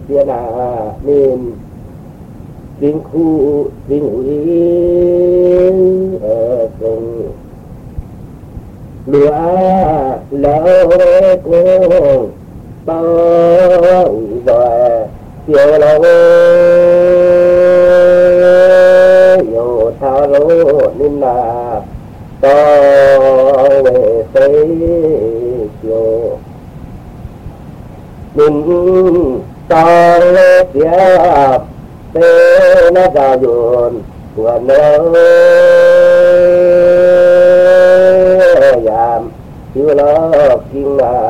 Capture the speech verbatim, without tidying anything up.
เสียนานินสิ่งคู่สิ่งวิเออทรงเหลือแล้วคงต้องดอยเสียวเราอยู่ทาโรนินาต่อเวเสโยนินตอนเสียเป็นกาโยนกวนเนยามที่เรากินนา